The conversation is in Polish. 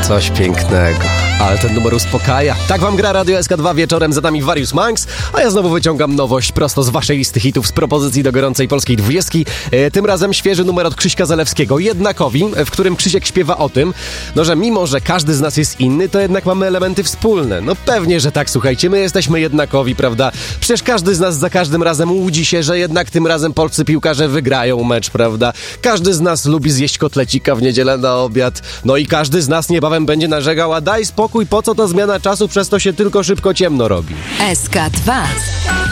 Coś pięknego, ale ten numer uspokaja. Tak wam gra Radio SK2 wieczorem, za nami Various Monks, a ja znowu wyciągam nowość prosto z waszej listy hitów z propozycji do gorącej polskiej 20. Tym razem świeży numer od Krzyśka Zalewskiego, Jednakowi, w którym Krzysiek śpiewa o tym, no że mimo, że każdy z nas jest inny, to jednak mamy elementy wspólne. No pewnie, że tak, słuchajcie, my jesteśmy jednakowi, prawda? Przecież każdy z nas za każdym razem łudzi się, że jednak tym razem polscy piłkarze wygrają mecz, prawda? Każdy z nas lubi zjeść kotlecika w niedzielę na obiad, no i każdy z nas niebawem będzie narzekał, a daj spokój, po co to zmiana czasu, przez to się tylko szybko ciemno robi. SK2